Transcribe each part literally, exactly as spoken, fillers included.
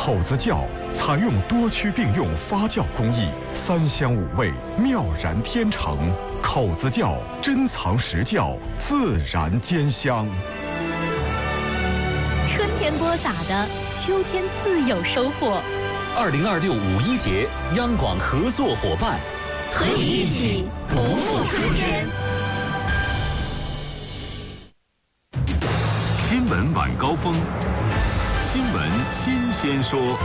口子窖采用多区并用发酵工艺，三香五味，妙然天成。口子窖珍藏实窖，自然兼香。 春天播撒的，秋天自有收获。 二零二六五一节，央广合作伙伴， 和你一起不负春天。 新闻晚高峰，新闻新鲜说。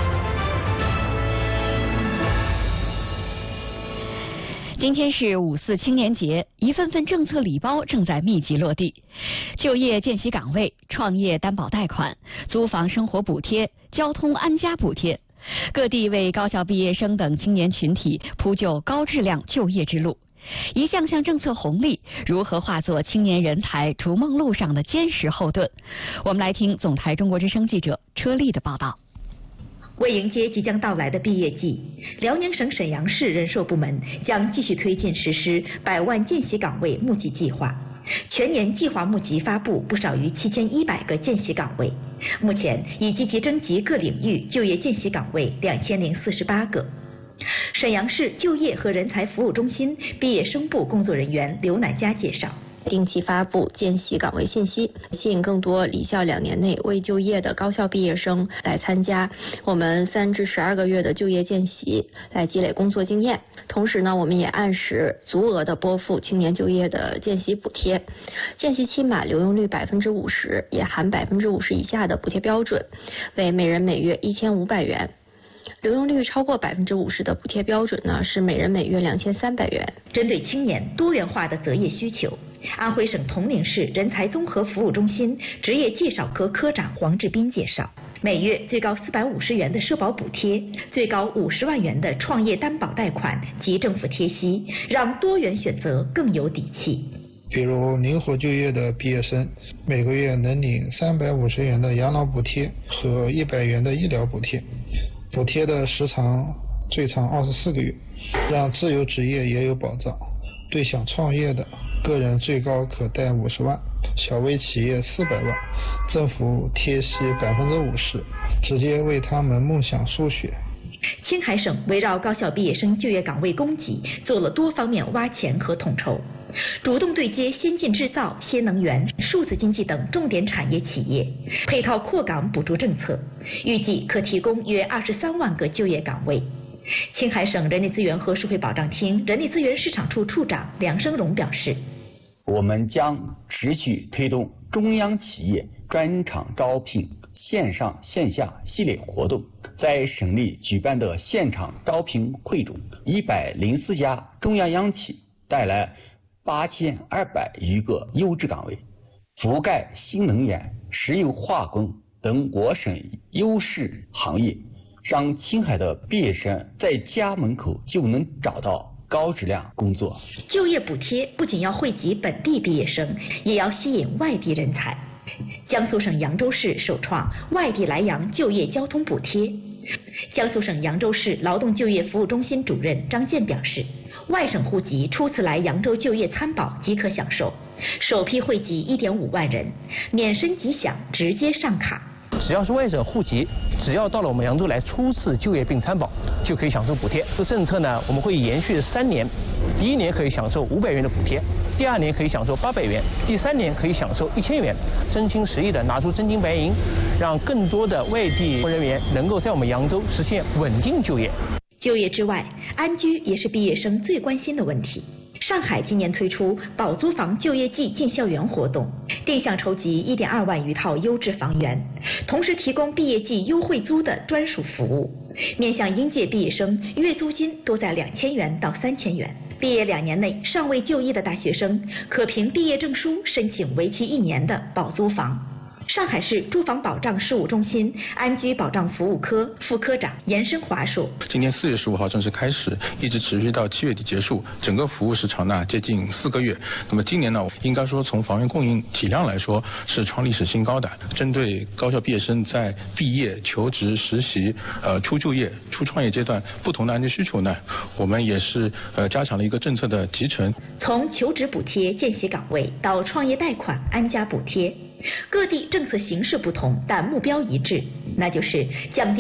今天是五四青年节，一份份政策礼包正在密集落地。就业见习岗位、创业担保贷款、租房生活补贴、交通安家补贴，各地为高校毕业生等青年群体铺就高质量就业之路。一项项政策红利如何化作青年人才逐梦路上的坚实后盾？我们来听总台中国之声记者车丽的报道。 为迎接即将到来的毕业季，辽宁省沈阳市人社部门将继续推进实施百万见习岗位募集计划，全年计划募集发布不少于七千一百个见习岗位，目前已积极征集各领域就业见习岗位两千零四十八个。沈阳市就业和人才服务中心毕业生部工作人员刘乃佳介绍， 定期发布见习岗位信息，吸引更多离校两年内未就业的高校毕业生来参加我们三至十二个月的就业见习，来积累工作经验。同时呢，我们也按时足额的拨付青年就业的见习补贴，见习期满留用率百分之五十，也含百分之五十以下的补贴标准，为每人每月一千五百元。留用率超过百分之五十的补贴标准呢，是每人每月两千三百元。 针对青年多元化的择业需求，安徽省铜陵市人才综合服务中心职业介绍科科长黄志斌介绍，每月最高四百五十元的社保补贴，最高五十万元的创业担保贷款及政府贴息，让多元选择更有底气。 比如灵活就业的毕业生，每个月能领三百五十元的养老补贴和一百元的医疗补贴，补贴的时长最长二十四个月，让自由职业也有保障。对想创业的个人最高可贷五十万，小微企业四百万，政府贴息百分之五十，直接为他们梦想输血。 青海省围绕高校毕业生就业岗位供给做了多方面挖潜和统筹，主动对接先进制造、新能源、数字经济等重点产业企业，配套扩岗补助政策，预计可提供约二十三万个就业岗位。青海省人力资源和社会保障厅人力资源市场处处长梁生荣表示， 我们将持续推动中央企业专场招聘线上线下系列活动，在省里举办的现场招聘会中，一百零四家中央央企带来八千二百余个优质岗位，覆盖新能源、石油化工等我省优势行业，让青海的毕业生在家门口就能找到高质量工作。 就业补贴不仅要惠及本地毕业生，也要吸引外地人才。江苏省扬州市首创外地来扬就业交通补贴。江苏省扬州市劳动就业服务中心主任张健表示，外省户籍初次来扬州就业参保即可享受，首批惠及一点五万人，免申即享，直接上卡。 只要是外省户籍，只要到了我们扬州来初次就业并参保，就可以享受补贴。这政策呢，我们会延续三年，第一年可以享受五百元的补贴，第二年可以享受八百元，第三年可以享受一千元，真心实意的拿出真金白银，让更多的外地人员能够在我们扬州实现稳定就业。 就业之外，安居也是毕业生最关心的问题。上海今年推出保租房就业季进校园活动，定向筹集一点二万余套优质房源，同时提供毕业季优惠租的专属服务，面向应届毕业生，月租金多在两千元到三千元。毕业两年内尚未就业的大学生，可凭毕业证书申请为期一年的保租房。上海市住房保障事务中心安居保障服务科副科长严生华说， 今年四月十五号正式开始，一直持续到七月底结束，整个服务时长呢接近四个月。那么今年呢，应该说从房源供应体量来说是创历史新高的。针对高校毕业生在毕业、求职、实习、呃初就业、初创业阶段不同的安居需求呢，我们也是呃加强了一个政策的集成。 从求职补贴、见习岗位到创业贷款、安家补贴，各地政策形式不同，但目标一致，那就是降低